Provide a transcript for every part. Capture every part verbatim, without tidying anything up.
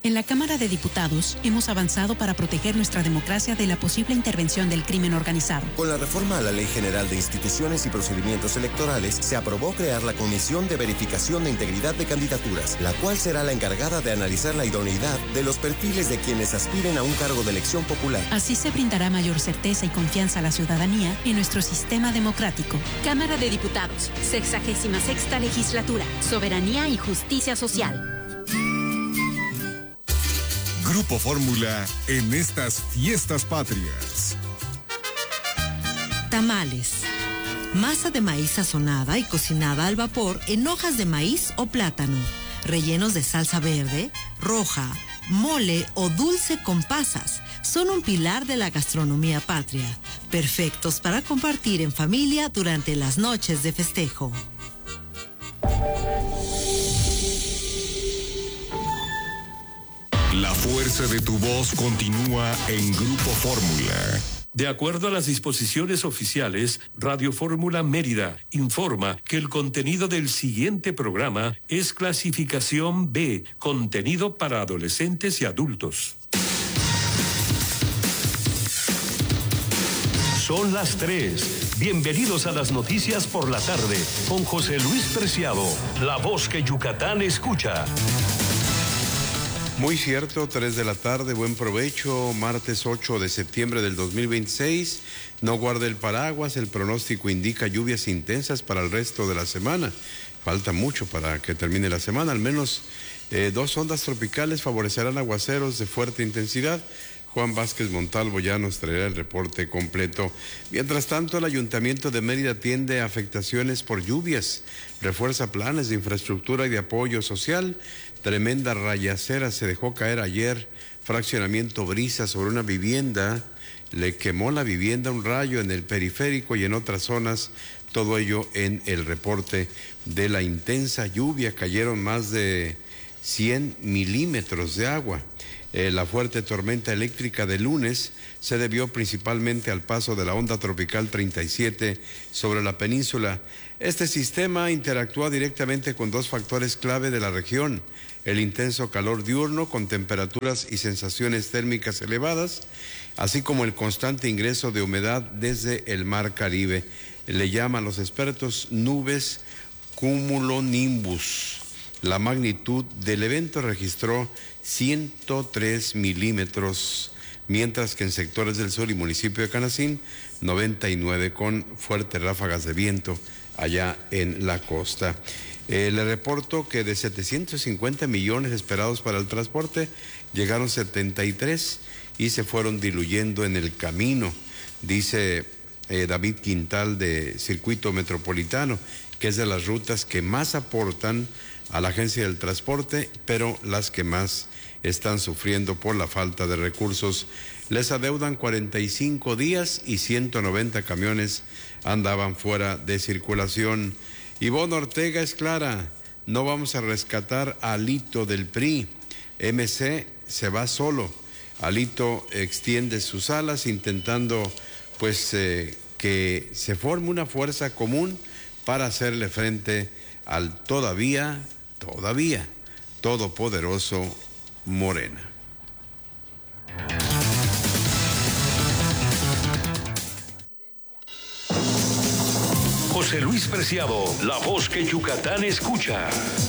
En la Cámara de Diputados hemos avanzado para proteger nuestra democracia de la posible intervención del crimen organizado. Con la reforma a la Ley General de Instituciones y Procedimientos Electorales, se aprobó crear la Comisión de Verificación de Integridad de Candidaturas, la cual será la encargada de analizar la idoneidad de los perfiles de quienes aspiren a un cargo de elección popular. Así se brindará mayor certeza y confianza a la ciudadanía en nuestro sistema democrático. Cámara de Diputados, sexagésima sexta legislatura, soberanía y justicia social. Grupo Fórmula en estas fiestas patrias. Tamales. Masa de maíz sazonada y cocinada al vapor en hojas de maíz o plátano, rellenos de salsa verde, roja, mole o dulce con pasas. Son un pilar de la gastronomía patria, perfectos para compartir en familia durante las noches de festejo. La fuerza de tu voz continúa en Grupo Fórmula. De acuerdo a las disposiciones oficiales, Radio Fórmula Mérida informa que el contenido del siguiente programa es clasificación B, contenido para adolescentes y adultos. Son las tres. Bienvenidos a las noticias por la tarde con José Luis Preciado, la voz que Yucatán escucha. Muy cierto, tres de la tarde, buen provecho, martes ocho de septiembre del dos mil veintiséis. No guarde el paraguas, el pronóstico indica lluvias intensas para el resto de la semana. Falta mucho para que termine la semana, al menos eh, dos ondas tropicales favorecerán aguaceros de fuerte intensidad. Juan Vázquez Montalvo ya nos traerá el reporte completo. Mientras tanto, el Ayuntamiento de Mérida atiende afectaciones por lluvias, refuerza planes de infraestructura y de apoyo social. Tremenda rayacera se dejó caer ayer, fraccionamiento Brisa sobre una vivienda, le quemó la vivienda un rayo en el periférico y en otras zonas, todo ello en el reporte de la intensa lluvia, cayeron más de cien milímetros de agua. Eh, la fuerte tormenta eléctrica de lunes se debió principalmente al paso de la onda tropical treinta y siete sobre la península. Este sistema interactúa directamente con dos factores clave de la región: el intenso calor diurno con temperaturas y sensaciones térmicas elevadas, así como el constante ingreso de humedad desde el mar Caribe. Le llaman los expertos nubes cumulonimbus. La magnitud del evento registró ciento tres milímetros, mientras que en sectores del sur y municipio de Canacín, noventa y nueve, con fuertes ráfagas de viento allá en la costa. Eh, le reporto que de setecientos cincuenta millones esperados para el transporte, llegaron setenta y tres y se fueron diluyendo en el camino, dice eh, David Quintal de Circuito Metropolitano, que es de las rutas que más aportan a la Agencia del Transporte, pero las que más están sufriendo por la falta de recursos. Les adeudan cuarenta y cinco días y ciento noventa camiones andaban fuera de circulación. Ivonne Ortega es clara: no vamos a rescatar a Alito del P R I. M C se va solo. Alito extiende sus alas intentando pues eh, que se forme una fuerza común para hacerle frente al todavía, todavía todopoderoso Morena. José Luis Preciado, la voz que Yucatán escucha.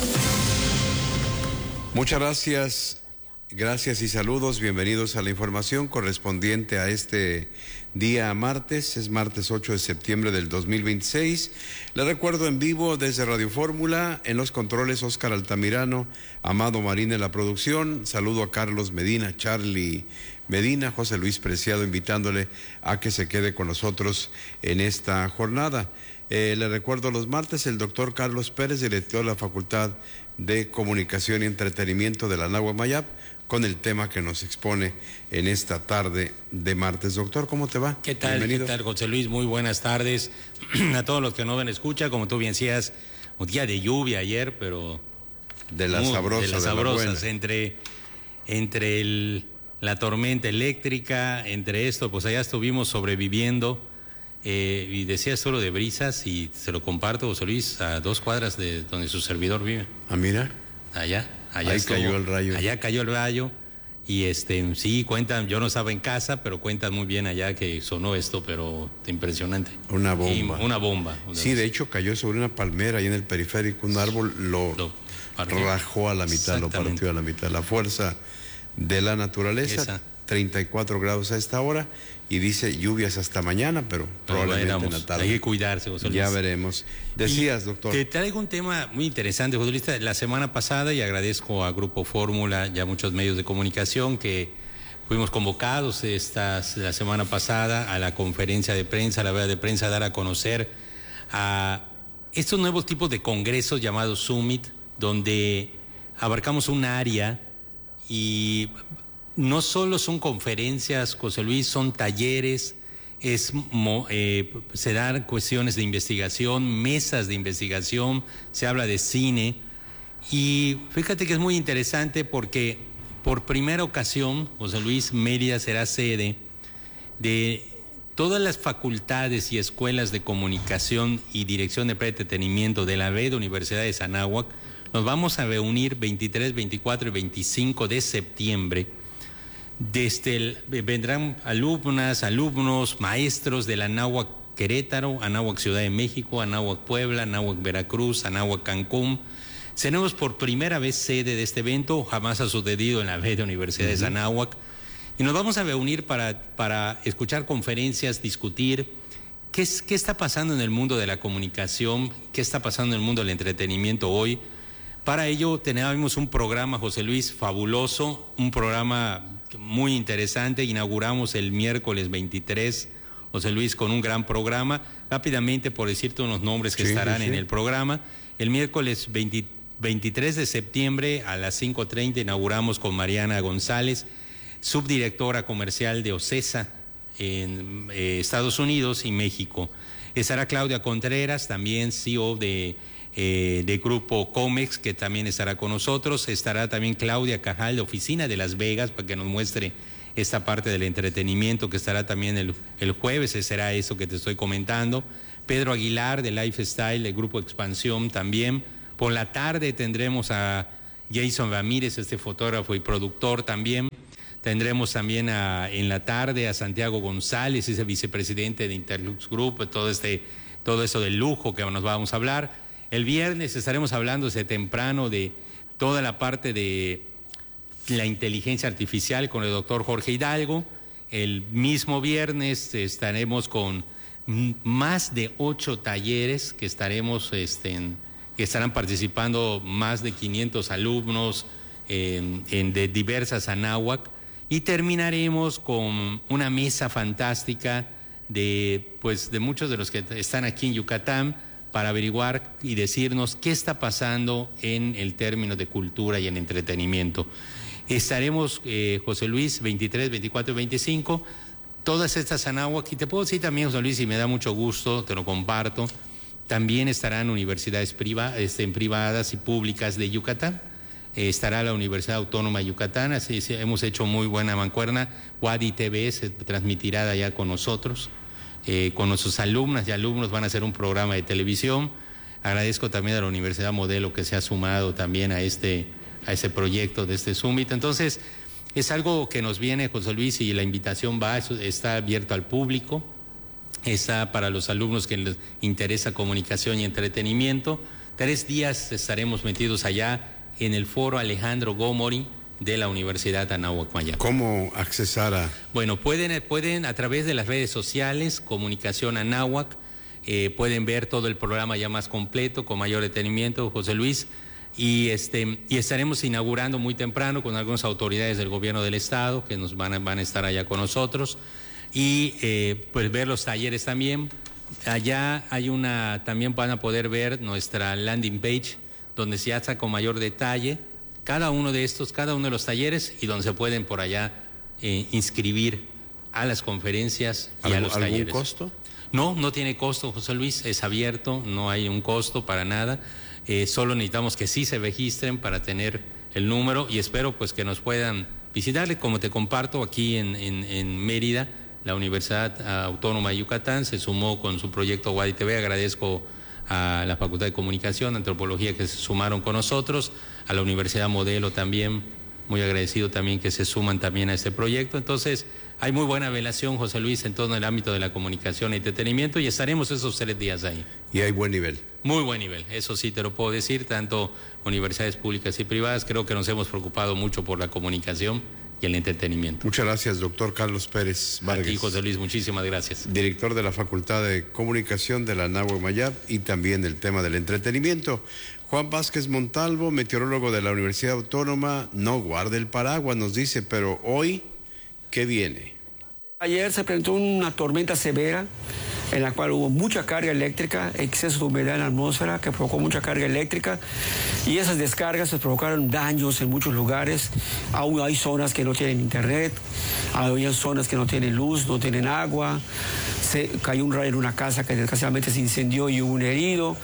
Muchas gracias, gracias y saludos, bienvenidos a la información correspondiente a este día martes, es martes ocho de septiembre del dos mil veintiséis. Le recuerdo en vivo desde Radio Fórmula, en los controles Óscar Altamirano, Amado Marín en la producción. Saludo a Carlos Medina, Charlie Medina, José Luis Preciado, invitándole a que se quede con nosotros en esta jornada. Eh, le recuerdo los martes el doctor Carlos Pérez, director de la Facultad de Comunicación y Entretenimiento de la Náhuatl Mayap, con el tema que nos expone en esta tarde de martes. Doctor, ¿cómo te va? ¿Qué tal? Bienvenido. ¿Qué tal, José Luis? Muy buenas tardes a todos los que no ven escucha. Como tú bien decías, un día de lluvia ayer, pero de las sabrosas, de las sabrosas, de la entre entre el, la tormenta eléctrica, entre esto, pues allá estuvimos sobreviviendo. Eh, y decías solo de Brisas, y se lo comparto, José Luis, a dos cuadras de donde su servidor vive. Ah, mira. Allá, Allá Ahí estuvo, cayó el rayo. Allá cayó el rayo. Y este, sí, cuentan, yo no estaba en casa, pero cuentan muy bien allá que sonó esto, pero impresionante. Una bomba. Y una bomba. Sí, de hecho cayó sobre una palmera ahí en el periférico, un árbol lo, lo rajó a la mitad, lo partió a la mitad. La fuerza de la naturaleza, Esa. treinta y cuatro grados a esta hora, y dice lluvias hasta mañana, pero, pero probablemente bueno, en la tarde. Hay que cuidarse, José Luis. Ya veremos. Decías, y doctor. Te traigo un tema muy interesante, José Luis. La semana pasada, y agradezco a Grupo Fórmula, ya muchos medios de comunicación, que fuimos convocados esta, la semana pasada a la conferencia de prensa, a la rueda de prensa, a dar a conocer a estos nuevos tipos de congresos llamados Summit, donde abarcamos un área y no solo son conferencias, José Luis, son talleres, es, eh, se dan cuestiones de investigación, mesas de investigación, se habla de cine. Y fíjate que es muy interesante porque por primera ocasión, José Luis, Mérida será sede de todas las facultades y escuelas de comunicación y dirección de entretenimiento de la red Universidad de Anáhuac. Nos vamos a reunir veintitrés, veinticuatro y veinticinco de septiembre. Desde el, vendrán alumnas, alumnos, maestros de la Anáhuac Querétaro, Anáhuac Ciudad de México, Anáhuac Puebla, Anáhuac Veracruz, Anáhuac Cancún. Seremos por primera vez sede de este evento, jamás ha sucedido en la red de Universidad de Anáhuac. Y nos vamos a reunir para, para escuchar conferencias, discutir qué, es, qué está pasando en el mundo de la comunicación, qué está pasando en el mundo del entretenimiento hoy. Para ello tenemos un programa, José Luis, fabuloso, un programa muy interesante. Inauguramos el miércoles veintitrés, José Luis, con un gran programa. Rápidamente, por decirte unos nombres que sí, estarán sí, sí. en el programa. El miércoles veinte, veintitrés de septiembre a las cinco treinta inauguramos con Mariana González, subdirectora comercial de OCESA en eh, Estados Unidos y México. Estará Claudia Contreras, también C E O de... Eh, de Grupo Comex, que también estará con nosotros. Estará también Claudia Cajal, de Oficina de Las Vegas, para que nos muestre esta parte del entretenimiento, que estará también el, el jueves, será eso que te estoy comentando. Pedro Aguilar, de Lifestyle, del Grupo Expansión también. Por la tarde tendremos a Jason Ramírez, este fotógrafo y productor también. Tendremos también a, en la tarde a Santiago González, ese vicepresidente de Interlux Group, todo, este, todo eso del lujo que nos vamos a hablar. El viernes estaremos hablando desde temprano de toda la parte de la inteligencia artificial con el doctor Jorge Hidalgo. El mismo viernes estaremos con más de ocho talleres que estaremos, este, en, que estarán participando más de quinientos alumnos en, en de diversas Anáhuac. Y terminaremos con una mesa fantástica de, pues, de muchos de los que están aquí en Yucatán, para averiguar y decirnos qué está pasando en el término de cultura y en entretenimiento. Estaremos, eh, José Luis, veintitrés, veinticuatro y veinticinco, todas estas Anáhuac, y te puedo decir también, José Luis, y me da mucho gusto, te lo comparto, también estarán universidades priva, este, privadas y públicas de Yucatán. Eh, estará la Universidad Autónoma de Yucatán, así hemos hecho muy buena mancuerna. Wadi T V se transmitirá de allá con nosotros. Eh, con nuestros alumnas y alumnos van a hacer un programa de televisión. Agradezco también a la Universidad Modelo que se ha sumado también a este, a ese proyecto de este Summit. Entonces, es algo que nos viene, José Luis, y la invitación va, está abierto al público, está para los alumnos que les interesa comunicación y entretenimiento. Tres días estaremos metidos allá en el foro Alejandro Gómori de la Universidad Anáhuac Maya. ¿Cómo accesar a...? Bueno, pueden, pueden a través de las redes sociales, Comunicación Anáhuac, eh, pueden ver todo el programa ya más completo, con mayor detenimiento, José Luis, y, este, y estaremos inaugurando muy temprano con algunas autoridades del gobierno del estado que nos van a, van a estar allá con nosotros, y eh, pues ver los talleres también. Allá hay una, también van a poder ver nuestra landing page, donde se hace con mayor detalle cada uno de estos, cada uno de los talleres, y donde se pueden por allá eh, inscribir a las conferencias y a los talleres. ¿Algún costo? No, no tiene costo, José Luis, es abierto, no hay un costo para nada. Eh, solo necesitamos que sí se registren para tener el número, y espero pues que nos puedan visitarle. Como te comparto, aquí en, en, en Mérida, la Universidad Autónoma de Yucatán se sumó con su proyecto Wadi T V. Agradezco a la Facultad de Comunicación, Antropología, que se sumaron con nosotros, a la Universidad Modelo también, muy agradecido también que se suman también a este proyecto. Entonces, hay muy buena velación, José Luis, en todo el ámbito de la comunicación y entretenimiento, y estaremos esos tres días ahí. Y hay buen nivel. Muy buen nivel, eso sí te lo puedo decir, tanto universidades públicas y privadas, creo que nos hemos preocupado mucho por la comunicación y el entretenimiento. Muchas gracias, doctor Carlos Pérez Vargas. A ti, José Luis, muchísimas gracias. Director de la Facultad de Comunicación de la Nahua Mayab y también del tema del entretenimiento. Juan Vázquez Montalvo, meteorólogo de la Universidad Autónoma, no guarde el paraguas, nos dice, pero hoy, ¿qué viene? Ayer se presentó una tormenta severa en la cual hubo mucha carga eléctrica, exceso de humedad en la atmósfera que provocó mucha carga eléctrica y esas descargas se provocaron daños en muchos lugares. Aún hay zonas que no tienen internet, hay zonas que no tienen luz, no tienen agua. Se cayó un rayo en una casa que desgraciadamente se incendió y hubo un herido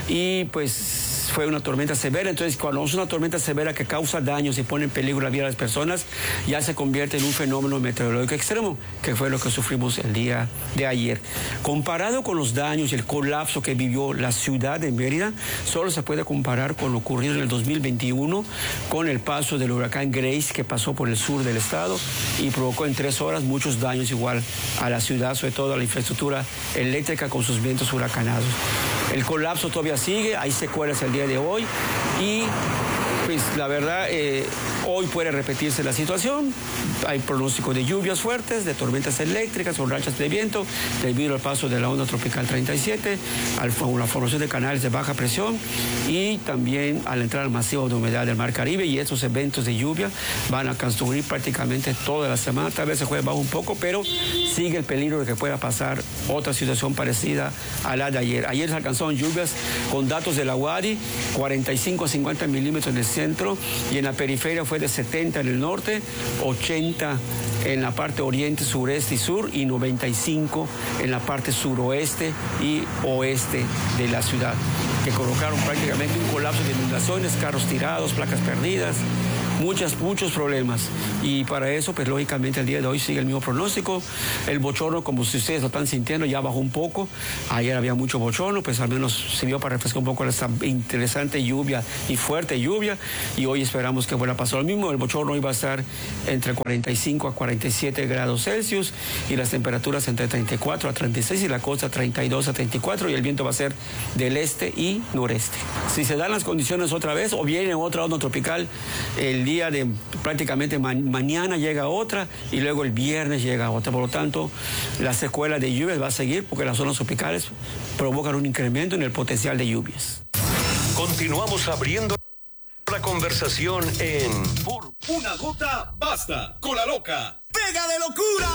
y pues fue una tormenta severa. Entonces, cuando es una tormenta severa que causa daños y pone en peligro la vida de las personas, ya se convierte en un fenómeno meteorológico extremo, que fue lo que sufrimos el día de ayer. Comparado con los daños y el colapso que vivió la ciudad de Mérida, solo se puede comparar con lo ocurrido en el dos mil veintiuno, con el paso del huracán Grace, que pasó por el sur del estado y provocó en tres horas muchos daños igual a la ciudad, sobre todo a la infraestructura eléctrica con sus vientos huracanados. El colapso todavía sigue, hay secuelas el día de hoy y pues la verdad eh, hoy puede repetirse la situación. Hay pronóstico de lluvias fuertes, de tormentas eléctricas con rachas de viento debido al paso de la onda tropical treinta y siete, a la formación de canales de baja presión y también al entrar al masivo de humedad del Mar Caribe, y estos eventos de lluvia van a transcurrir prácticamente toda la semana. Tal vez se juegue bajo un poco, pero sigue el peligro de que pueda pasar otra situación parecida a la de ayer. Ayer se alcanzaron lluvias con datos de la U A D I, cuarenta y cinco a cincuenta milímetros en el centro y en la periferia fue de setenta en el norte, ochenta en la parte oriente, sureste y sur y noventa y cinco en la parte suroeste y oeste de la ciudad, que colocaron prácticamente un colapso de inundaciones, carros tirados, placas perdidas, muchas, muchos problemas. Y para eso, pues lógicamente el día de hoy sigue el mismo pronóstico. El bochorno, como si ustedes lo están sintiendo, ya bajó un poco. Ayer había mucho bochorno, pues al menos sirvió para refrescar un poco esta interesante lluvia y fuerte lluvia. Y hoy esperamos que vuelva a pasar lo mismo. El bochorno hoy va a estar entre cuarenta y cinco a cuarenta y siete grados Celsius y las temperaturas entre treinta y cuatro a treinta y seis y la costa treinta y dos a treinta y cuatro y el viento va a ser del este y noreste. Si se dan las condiciones otra vez o viene otra onda tropical, el día de prácticamente ma mañana llega otra y luego el viernes llega otra. Por lo tanto, la secuela de lluvias va a seguir porque las zonas tropicales provocan un incremento en el potencial de lluvias. Continuamos abriendo la conversación en Por una gota basta con la loca. ¡Pega de locura!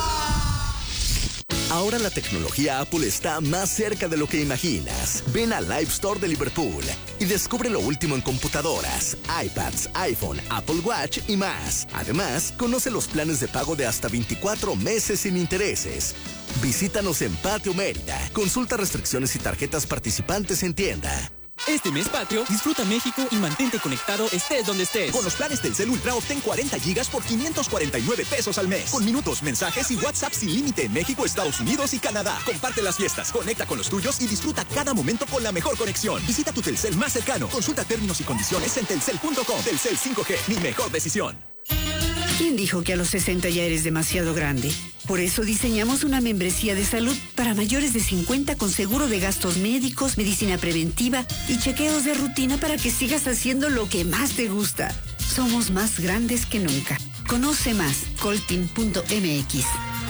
Ahora la tecnología Apple está más cerca de lo que imaginas. Ven al Live Store de Liverpool y descubre lo último en computadoras, iPads, iPhone, Apple Watch y más. Además, conoce los planes de pago de hasta veinticuatro meses sin intereses. Visítanos en Patio Mérida. Consulta restricciones y tarjetas participantes en tienda. Este mes patrio, disfruta México y mantente conectado estés donde estés. Con los planes Telcel Ultra obtén cuarenta gigas por quinientos cuarenta y nueve pesos al mes. Con minutos, mensajes y WhatsApp sin límite en México, Estados Unidos y Canadá. Comparte las fiestas, conecta con los tuyos y disfruta cada momento con la mejor conexión. Visita tu Telcel más cercano. Consulta términos y condiciones en telcel punto com. Telcel cinco G, mi mejor decisión. ¿Quién dijo que a los sesenta ya eres demasiado grande? Por eso diseñamos una membresía de salud para mayores de cincuenta con seguro de gastos médicos, medicina preventiva y chequeos de rutina para que sigas haciendo lo que más te gusta. Somos más grandes que nunca. Conoce más, coltin punto m x.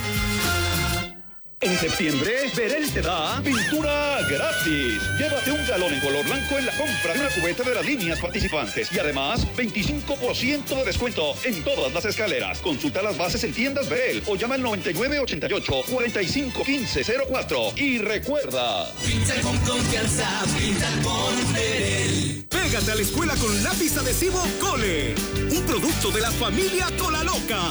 En septiembre, Verel te da pintura gratis. Llévate un galón en color blanco en la compra de una cubeta de las líneas participantes. Y además, veinticinco por ciento de descuento en todas las escaleras. Consulta las bases en tiendas Verel o llama al noventa y nueve ochenta y ocho cuarenta y cinco quince cero cuatro. Y recuerda... Pinta con confianza, pinta con Verel. Pégate a la escuela con lápiz adhesivo Cole. Un producto de la familia Cola Loca.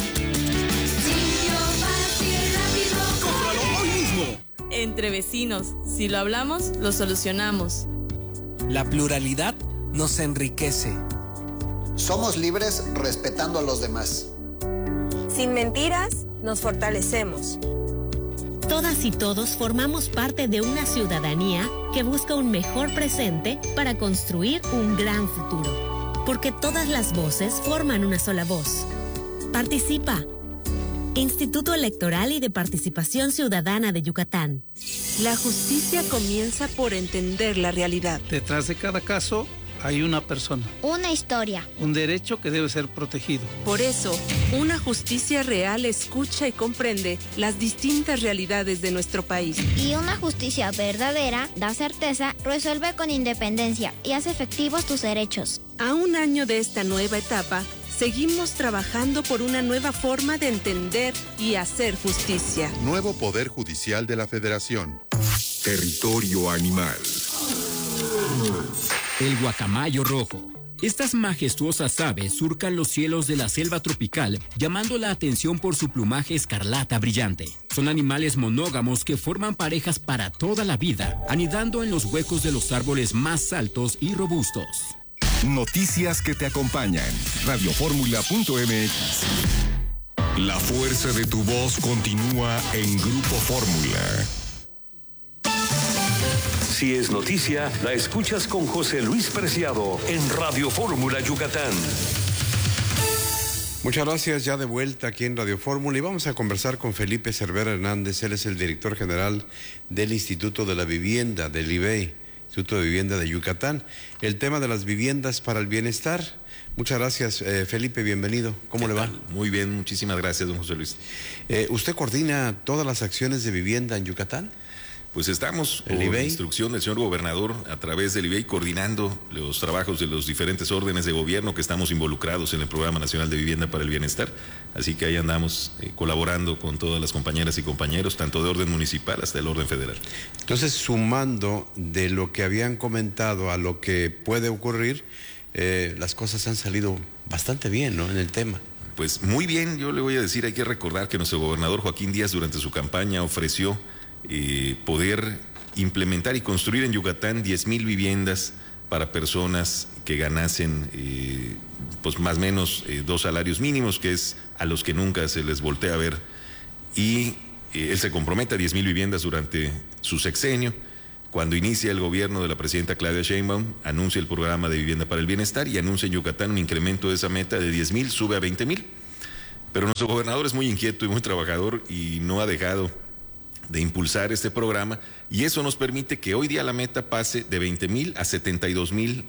Entre vecinos, si lo hablamos, lo solucionamos. La pluralidad nos enriquece. Somos libres respetando a los demás. Sin mentiras, nos fortalecemos. Todas y todos formamos parte de una ciudadanía que busca un mejor presente para construir un gran futuro. Porque todas las voces forman una sola voz. Participa. Instituto Electoral y de Participación Ciudadana de Yucatán. La justicia comienza por entender la realidad. Detrás de cada caso hay una persona. Una historia. Un derecho que debe ser protegido. Por eso, una justicia real escucha y comprende las distintas realidades de nuestro país. Y una justicia verdadera da certeza, resuelve con independencia y hace efectivos tus derechos. A un año de esta nueva etapa, seguimos trabajando por una nueva forma de entender y hacer justicia. Nuevo Poder Judicial de la Federación. Territorio animal. El guacamayo rojo. Estas majestuosas aves surcan los cielos de la selva tropical, llamando la atención por su plumaje escarlata brillante. Son animales monógamos que forman parejas para toda la vida, anidando en los huecos de los árboles más altos y robustos. Noticias que te acompañan. radio fórmula punto m x. La fuerza de tu voz continúa en Grupo Fórmula. Si es noticia, la escuchas con José Luis Preciado en Radio Fórmula Yucatán. Muchas gracias, ya de vuelta aquí en Radio Fórmula y vamos a conversar con Felipe Cervera Hernández. Él es el director general del Instituto de la Vivienda, del I B E I, Instituto de Vivienda de Yucatán. El tema de las viviendas para el bienestar. Muchas gracias, eh, Felipe, bienvenido. ¿Cómo le va? Muy bien, muchísimas gracias, don José Luis. Eh, ¿Usted coordina todas las acciones de vivienda en Yucatán? Pues estamos, ¿El por I B E I? instrucción del señor gobernador, a través del I B E I, coordinando los trabajos de los diferentes órdenes de gobierno que estamos involucrados en el Programa Nacional de Vivienda para el Bienestar. Así que ahí andamos eh, colaborando con todas las compañeras y compañeros, tanto de orden municipal hasta el orden federal. Entonces, sumando de lo que habían comentado a lo que puede ocurrir, eh, las cosas han salido bastante bien, ¿no?, en el tema. Pues muy bien, yo le voy a decir, hay que recordar que nuestro gobernador Joaquín Díaz durante su campaña ofreció Eh, poder implementar y construir en Yucatán diez mil viviendas para personas que ganasen eh, pues más o menos eh, dos salarios mínimos, que es a los que nunca se les voltea a ver, y eh, él se compromete a diez mil viviendas durante su sexenio. Cuando inicia el gobierno de la presidenta Claudia Sheinbaum, anuncia el programa de vivienda para el bienestar y anuncia en Yucatán un incremento de esa meta de diez mil, sube a veinte mil. Pero nuestro gobernador es muy inquieto y muy trabajador y no ha dejado de impulsar este programa, y eso nos permite que hoy día la meta pase de veinte mil a setenta y dos mil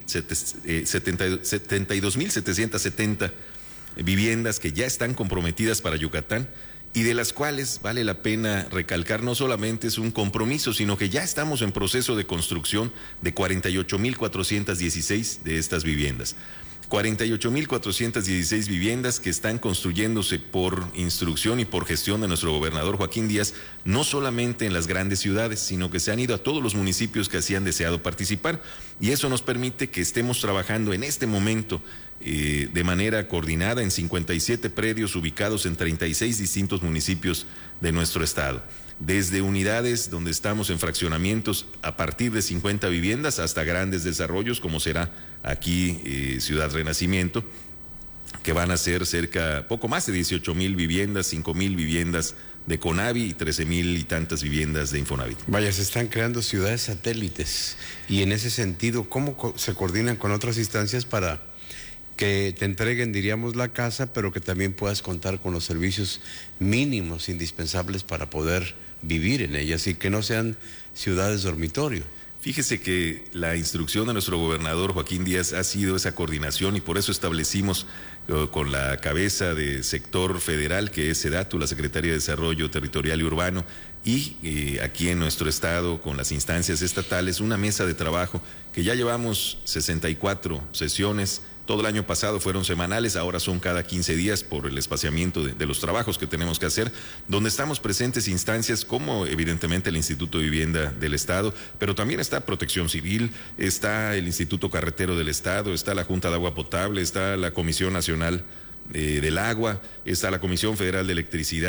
setecientas setenta viviendas que ya están comprometidas para Yucatán, y de las cuales vale la pena recalcar no solamente es un compromiso, sino que ya estamos en proceso de construcción de cuarenta y ocho mil cuatrocientas dieciséis de estas viviendas. cuarenta y ocho mil cuatrocientas dieciséis viviendas que están construyéndose por instrucción y por gestión de nuestro gobernador Joaquín Díaz, no solamente en las grandes ciudades, sino que se han ido a todos los municipios que así han deseado participar, y eso nos permite que estemos trabajando en este momento eh, de manera coordinada en cincuenta y siete predios ubicados en treinta y seis distintos municipios de nuestro estado. Desde unidades donde estamos en fraccionamientos a partir de cincuenta viviendas hasta grandes desarrollos como será aquí eh, Ciudad Renacimiento, que van a ser cerca, poco más de dieciocho mil viviendas, cinco mil viviendas de CONAVI y trece mil y tantas viviendas de Infonavit. Vaya, se están creando ciudades satélites y en ese sentido, ¿cómo co- se coordinan con otras instancias para que te entreguen, diríamos, la casa, pero que también puedas contar con los servicios mínimos indispensables para poder vivir en ellas y que no sean ciudades dormitorio? Fíjese que la instrucción de nuestro gobernador Joaquín Díaz ha sido esa coordinación, y por eso establecimos uh, con la cabeza de sector federal, que es SEDATU, la Secretaría de Desarrollo Territorial y Urbano, y eh, aquí en nuestro estado con las instancias estatales, una mesa de trabajo que ya llevamos sesenta y cuatro sesiones. Todo el año pasado fueron semanales, ahora son cada quince días por el espaciamiento de, de los trabajos que tenemos que hacer, donde estamos presentes instancias como evidentemente el Instituto de Vivienda del Estado, pero también está Protección Civil, está el Instituto Carretero del Estado, está la Junta de Agua Potable, está la Comisión Nacional eh, del Agua, está la Comisión Federal de Electricidad,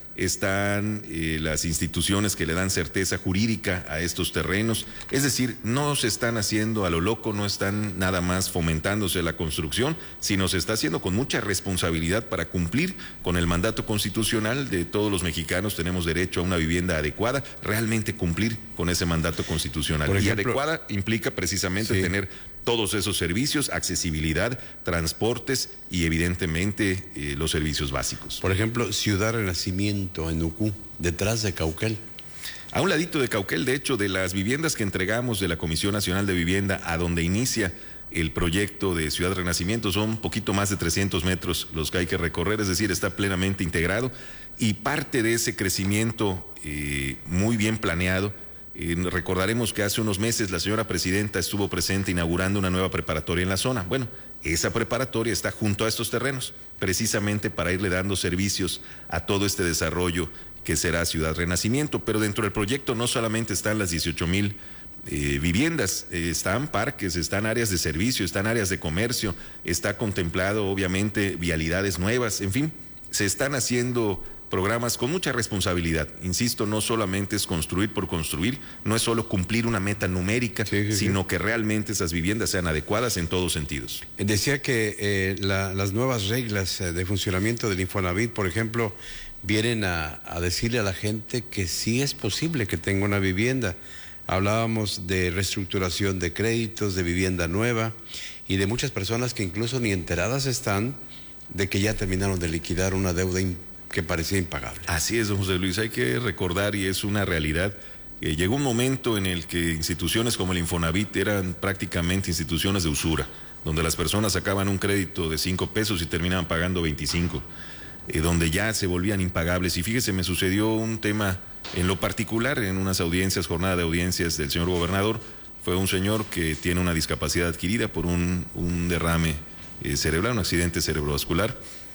están eh, las instituciones que le dan certeza jurídica a estos terrenos. Es decir, no se están haciendo a lo loco, no están nada más fomentándose la construcción, sino se está haciendo con mucha responsabilidad para cumplir con el mandato constitucional de todos los mexicanos. Tenemos derecho a una vivienda adecuada, realmente cumplir con ese mandato constitucional. Por ejemplo, y adecuada implica precisamente sí. tener todos esos servicios, accesibilidad, transportes y evidentemente eh, los servicios básicos. Por ejemplo, Ciudad Renacimiento en Ucú, detrás de Cauquel. A un ladito de Cauquel, de hecho, de las viviendas que entregamos de la Comisión Nacional de Vivienda a donde inicia el proyecto de Ciudad Renacimiento, son un poquito más de trescientos metros los que hay que recorrer, es decir, está plenamente integrado y parte de ese crecimiento eh, muy bien planeado. Eh, recordaremos que hace unos meses la señora presidenta estuvo presente inaugurando una nueva preparatoria en la zona. Bueno, esa preparatoria está junto a estos terrenos, precisamente para irle dando servicios a todo este desarrollo que será Ciudad Renacimiento. Pero dentro del proyecto no solamente están las dieciocho mil eh, viviendas, eh, están parques, están áreas de servicio, están áreas de comercio, está contemplado obviamente vialidades nuevas, en fin, se están haciendo programas con mucha responsabilidad. Insisto, no solamente es construir por construir, no es solo cumplir una meta numérica, sí, sí, sino sí. que realmente esas viviendas sean adecuadas en todos sentidos. Decía que eh, la, las nuevas reglas de funcionamiento del Infonavit, por ejemplo, vienen a, a decirle a la gente que sí es posible que tenga una vivienda. Hablábamos de reestructuración de créditos, de vivienda nueva y de muchas personas que incluso ni enteradas están de que ya terminaron de liquidar una deuda importante que parecía impagable. Así es, don José Luis, hay que recordar, y es una realidad, eh, llegó un momento en el que instituciones como el Infonavit eran prácticamente instituciones de usura, donde las personas sacaban un crédito de cinco pesos y terminaban pagando veinticinco, eh, donde ya se volvían impagables. Y fíjese, me sucedió un tema en lo particular, en unas audiencias, jornada de audiencias del señor gobernador. Fue un señor que tiene una discapacidad adquirida por un, un derrame eh, cerebral, un accidente cerebrovascular,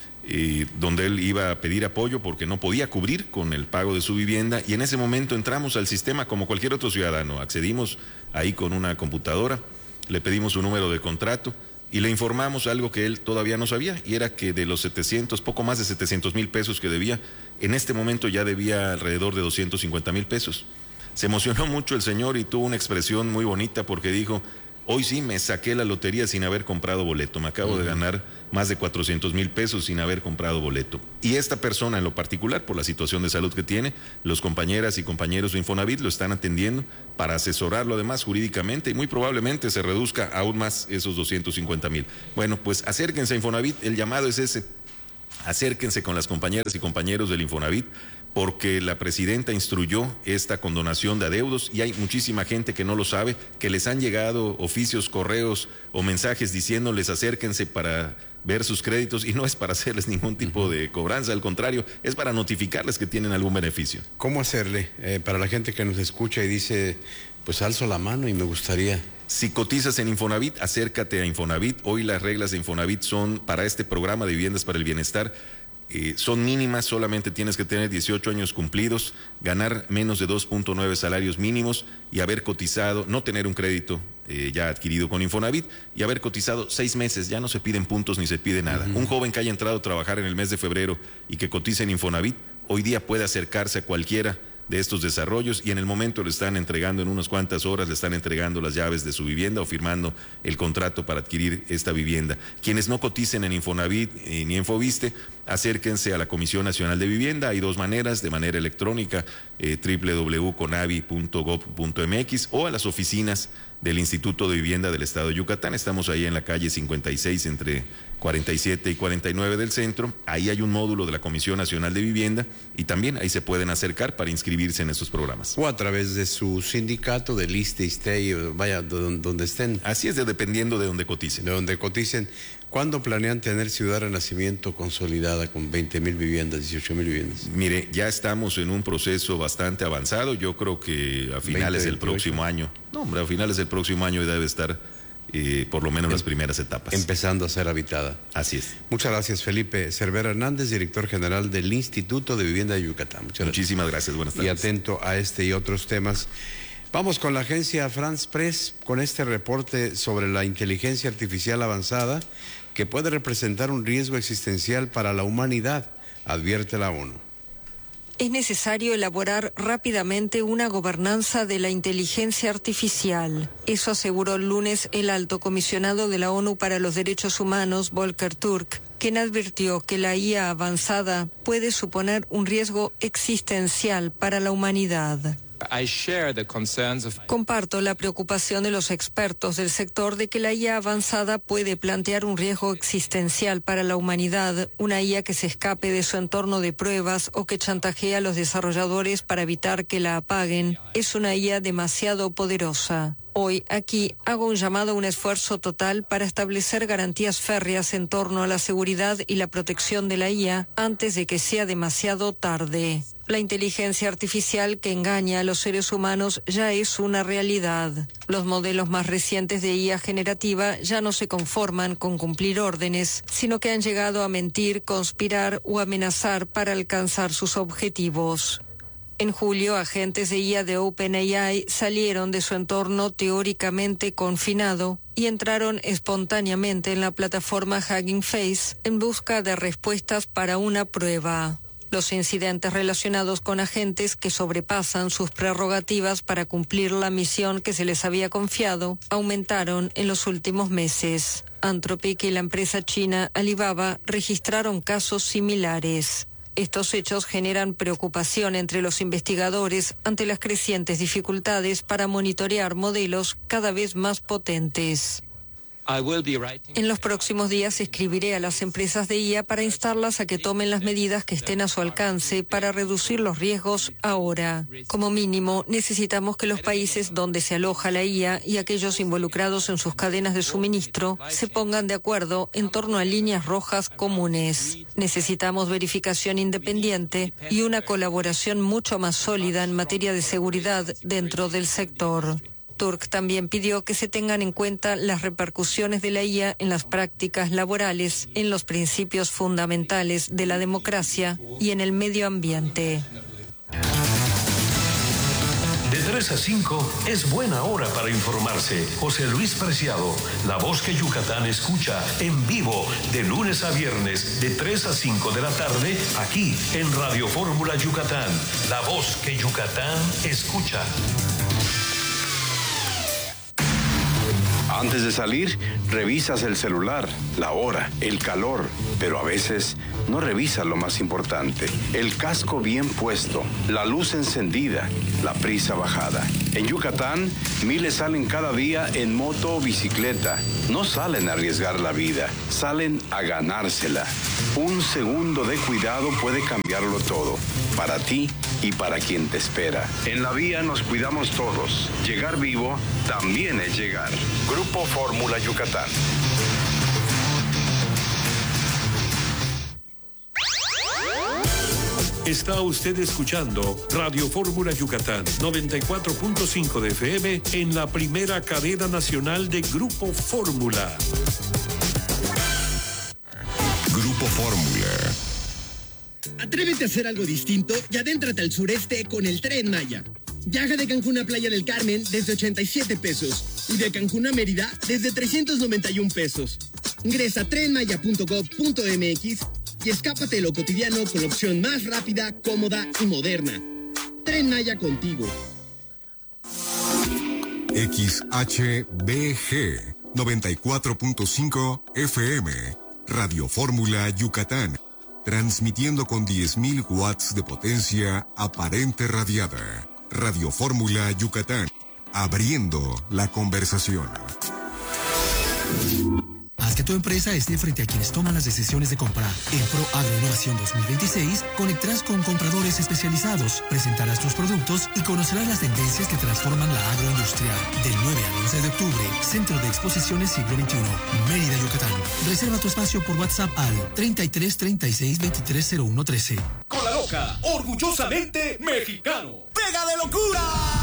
Eh, donde él iba a pedir apoyo porque no podía cubrir con el pago de su vivienda, y en ese momento entramos al sistema como cualquier otro ciudadano, accedimos ahí con una computadora, le pedimos su número de contrato y le informamos algo que él todavía no sabía, y era que de los setecientos, poco más de setecientos mil pesos que debía, en este momento ya debía alrededor de doscientos cincuenta mil pesos. Se emocionó mucho el señor y tuvo una expresión muy bonita porque dijo: hoy sí me saqué la lotería sin haber comprado boleto, me acabo uh-huh. de ganar más de cuatrocientos mil pesos sin haber comprado boleto. Y esta persona en lo particular, por la situación de salud que tiene, los compañeras y compañeros de Infonavit lo están atendiendo para asesorarlo además jurídicamente, y muy probablemente se reduzca aún más esos doscientos cincuenta mil. Bueno, pues acérquense a Infonavit, el llamado es ese, acérquense con las compañeras y compañeros del Infonavit, porque la presidenta instruyó esta condonación de adeudos y hay muchísima gente que no lo sabe, que les han llegado oficios, correos o mensajes diciéndoles acérquense para ver sus créditos, y no es para hacerles ningún tipo de cobranza, al contrario, es para notificarles que tienen algún beneficio. ¿Cómo hacerle eh, para la gente que nos escucha y dice, pues alzo la mano y me gustaría? Si cotizas en Infonavit, acércate a Infonavit. Hoy las reglas de Infonavit son para este programa de viviendas para el bienestar. Eh, son mínimas, solamente tienes que tener dieciocho años cumplidos, ganar menos de dos punto nueve salarios mínimos y haber cotizado, no tener un crédito eh, ya adquirido con Infonavit y haber cotizado seis meses, ya no se piden puntos ni se pide nada. Uh-huh. Un joven que haya entrado a trabajar en el mes de febrero y que cotice en Infonavit, hoy día puede acercarse a cualquiera de estos desarrollos y en el momento le están entregando, en unas cuantas horas le están entregando las llaves de su vivienda o firmando el contrato para adquirir esta vivienda. Quienes no coticen en Infonavit eh, ni en Foviste, acérquense a la Comisión Nacional de Vivienda. Hay dos maneras, de manera electrónica, eh, doble u doble u doble u punto conavi punto gob punto m x, o a las oficinas del Instituto de Vivienda del Estado de Yucatán. Estamos ahí en la calle cincuenta y seis entre cuarenta y siete y cuarenta y nueve del centro. Ahí hay un módulo de la Comisión Nacional de Vivienda y también ahí se pueden acercar para inscribirse en estos programas. O a través de su sindicato, del ISSSTE, ISSSTE, vaya, donde estén. Así es, de, dependiendo de donde coticen. De donde coticen. ¿Cuándo planean tener Ciudad Renacimiento consolidada con veinte mil viviendas, dieciocho mil viviendas? Mire, ya estamos en un proceso bastante avanzado. Yo creo que a finales del próximo año, no, hombre, a finales del próximo año debe estar eh, por lo menos las primeras etapas. Empezando a ser habitada. Así es. Muchas gracias, Felipe Cervera Hernández, director general del Instituto de Vivienda de Yucatán. Muchas Muchísimas gracias. gracias, buenas tardes. Y atento a este y otros temas. Vamos con la agencia France Press, con este reporte sobre la inteligencia artificial avanzada que puede representar un riesgo existencial para la humanidad, advierte la ONU. Es necesario elaborar rápidamente una gobernanza de la inteligencia artificial. Eso aseguró el lunes el alto comisionado de la ONU para los Derechos Humanos, Volker Turk, quien advirtió que la I A avanzada puede suponer un riesgo existencial para la humanidad. Comparto la preocupación de los expertos del sector de que la I A avanzada puede plantear un riesgo existencial para la humanidad, una I A que se escape de su entorno de pruebas o que chantajea a los desarrolladores para evitar que la apaguen. Es una I A demasiado poderosa. Hoy, aquí, hago un llamado a un esfuerzo total para establecer garantías férreas en torno a la seguridad y la protección de la I A antes de que sea demasiado tarde. La inteligencia artificial que engaña a los seres humanos ya es una realidad. Los modelos más recientes de I A generativa ya no se conforman con cumplir órdenes, sino que han llegado a mentir, conspirar o amenazar para alcanzar sus objetivos. En julio, agentes de I A de OpenAI salieron de su entorno teóricamente confinado y entraron espontáneamente en la plataforma Hugging Face en busca de respuestas para una prueba. Los incidentes relacionados con agentes que sobrepasan sus prerrogativas para cumplir la misión que se les había confiado aumentaron en los últimos meses. Anthropic y la empresa china Alibaba registraron casos similares. Estos hechos generan preocupación entre los investigadores ante las crecientes dificultades para monitorear modelos cada vez más potentes. En los próximos días escribiré a las empresas de I A para instarlas a que tomen las medidas que estén a su alcance para reducir los riesgos ahora. Como mínimo, necesitamos que los países donde se aloja la I A y aquellos involucrados en sus cadenas de suministro se pongan de acuerdo en torno a líneas rojas comunes. Necesitamos verificación independiente y una colaboración mucho más sólida en materia de seguridad dentro del sector. Turk también pidió que se tengan en cuenta las repercusiones de la I A en las prácticas laborales, en los principios fundamentales de la democracia y en el medio ambiente. De tres a cinco es buena hora para informarse. José Luis Preciado, la voz que Yucatán escucha en vivo de lunes a viernes de tres a cinco de la tarde aquí en Radio Fórmula Yucatán. La voz que Yucatán escucha. Antes de salir, revisas el celular, la hora, el calor, pero a veces no revisas lo más importante, el casco bien puesto, la luz encendida, la prisa bajada. En Yucatán, miles salen cada día en moto o bicicleta. No salen a arriesgar la vida, salen a ganársela. Un segundo de cuidado puede cambiarlo todo, para ti y para quien te espera. En la vía nos cuidamos todos. Llegar vivo también es llegar. Grupo Fórmula Yucatán. Está usted escuchando Radio Fórmula Yucatán, noventa y cuatro punto cinco de F M en la primera cadena nacional de Grupo Fórmula. Grupo Fórmula. Atrévete a hacer algo distinto y adéntrate al sureste con el Tren Maya. Viaja de Cancún a Playa del Carmen desde ochenta y siete pesos y de Cancún a Mérida desde trescientos noventa y un pesos. Ingresa a tren maya punto gob punto m x y escápate de lo cotidiano con la opción más rápida, cómoda y moderna. Tren Maya contigo. X H B G noventa y cuatro punto cinco F M. Radio Fórmula Yucatán. Transmitiendo con diez mil watts de potencia aparente radiada. Radio Fórmula Yucatán. Abriendo la conversación. Haz que tu empresa esté frente a quienes toman las decisiones de comprar. En Pro Agroinnovación dos mil veintiséis, conectarás con compradores especializados, presentarás tus productos y conocerás las tendencias que transforman la agroindustria. Del nueve al once de octubre, Centro de Exposiciones Siglo veintiuno, Mérida, Yucatán. Reserva tu espacio por WhatsApp al treinta y tres, treinta y seis, veintitrés, cero uno, trece. Con la loca, orgullosamente mexicano. ¡Pega de locura!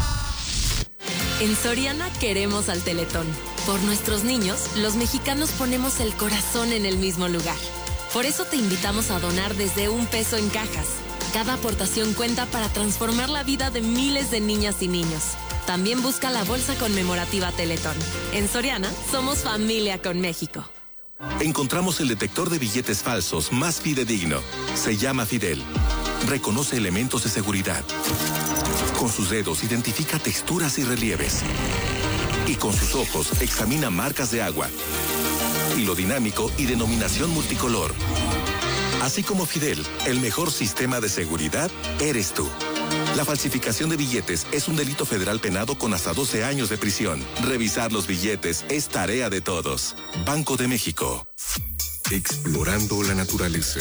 En Soriana queremos al Teletón. Por nuestros niños, los mexicanos ponemos el corazón en el mismo lugar. Por eso te invitamos a donar desde un peso en cajas. Cada aportación cuenta para transformar la vida de miles de niñas y niños. También busca la bolsa conmemorativa Teletón. En Soriana, somos familia con México. Encontramos el detector de billetes falsos más fidedigno. Se llama Fidel. Reconoce elementos de seguridad. Con sus dedos identifica texturas y relieves. Y con sus ojos examina marcas de agua. Hilo dinámico y denominación multicolor. Así como Fidel, el mejor sistema de seguridad eres tú. La falsificación de billetes es un delito federal penado con hasta doce años de prisión. Revisar los billetes es tarea de todos. Banco de México. Explorando la naturaleza.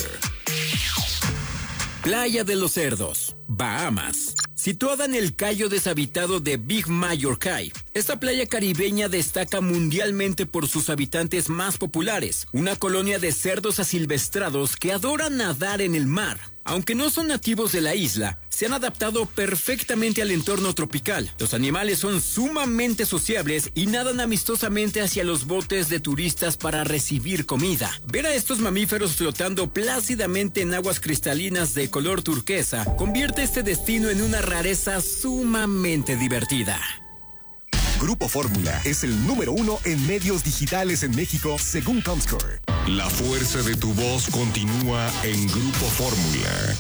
Playa de los Cerdos, Bahamas. Situada en el cayo deshabitado de Big Major Cay, esta playa caribeña destaca mundialmente por sus habitantes más populares, una colonia de cerdos asilvestrados que adoran nadar en el mar. Aunque no son nativos de la isla, se han adaptado perfectamente al entorno tropical. Los animales son sumamente sociables y nadan amistosamente hacia los botes de turistas para recibir comida. Ver a estos mamíferos flotando plácidamente en aguas cristalinas de color turquesa convierte este destino en una rareza sumamente divertida. Grupo Fórmula es el número uno en medios digitales en México, según Comscore. La fuerza de tu voz continúa en Grupo Fórmula.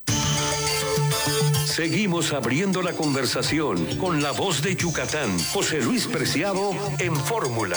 Seguimos abriendo la conversación con la voz de Yucatán, José Luis Preciado, en Fórmula.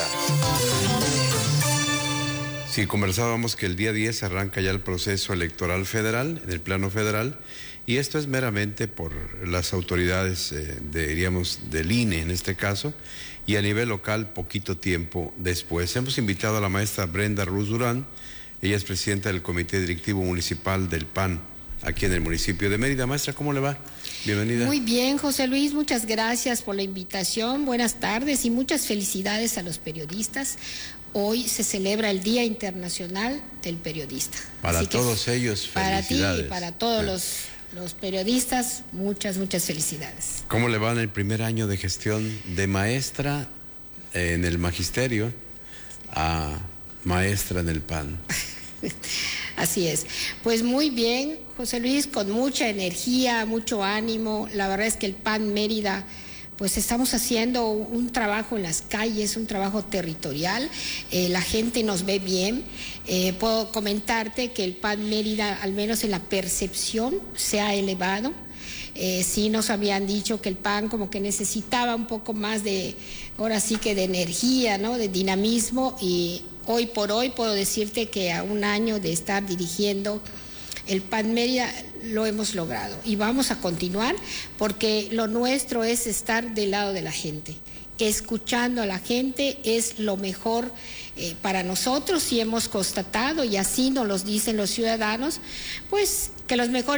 Sí, conversábamos que el día diez arranca ya el proceso electoral federal, en el plano federal, y esto es meramente por las autoridades, eh, de, diríamos, del I N E en este caso, y a nivel local poquito tiempo después. Hemos invitado a la maestra Brenda Ruz Durán, ella es presidenta del Comité Directivo Municipal del P A N, aquí en el municipio de Mérida. Maestra, ¿cómo le va? Bienvenida. Muy bien, José Luis, muchas gracias por la invitación, buenas tardes y muchas felicidades a los periodistas. Hoy se celebra el Día Internacional del Periodista. Para Así todos ellos, felicidades. Para ti y para todos los, los periodistas, muchas, muchas felicidades. ¿Cómo le va en el primer año de gestión de maestra eh, en el magisterio a maestra en el P A N? Así es. Pues muy bien, José Luis, con mucha energía, mucho ánimo. La verdad es que el P A N Mérida, pues estamos haciendo un trabajo en las calles, un trabajo territorial, eh, la gente nos ve bien. Eh, puedo comentarte que el P A N Mérida, al menos en la percepción, se ha elevado. Eh, sí nos habían dicho que el P A N como que necesitaba un poco más de, ahora sí que de energía, ¿no? De dinamismo, y hoy por hoy puedo decirte que a un año de estar dirigiendo el P A N Mérida lo hemos logrado y vamos a continuar porque lo nuestro es estar del lado de la gente, escuchando a la gente es lo mejor eh, para nosotros, y hemos constatado, y así nos lo dicen los ciudadanos, pues que los mejores